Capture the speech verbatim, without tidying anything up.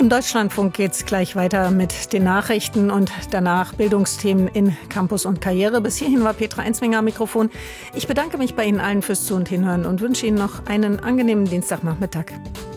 Im Deutschlandfunk geht es gleich weiter mit den Nachrichten und danach Bildungsthemen in Campus und Karriere. Bis hierhin war Petra Enzminger am Mikrofon. Ich bedanke mich bei Ihnen allen fürs Zu- und Hinhören und wünsche Ihnen noch einen angenehmen Dienstagnachmittag.